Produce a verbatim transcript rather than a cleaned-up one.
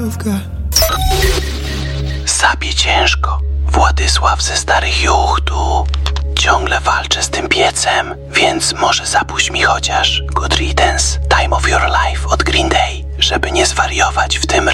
Sapie ciężko. Władysław ze Starych Juchtów. Ciągle walczę z tym piecem, więc może zapuść mi chociaż Good Riddance, Time of Your Life od Green Day, żeby nie zwariować w tym